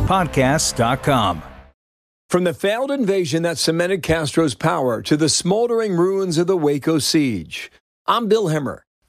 podcasts.com. From the failed invasion that cemented Castro's power to the smoldering ruins of the Waco siege, I'm Bill Hemmer.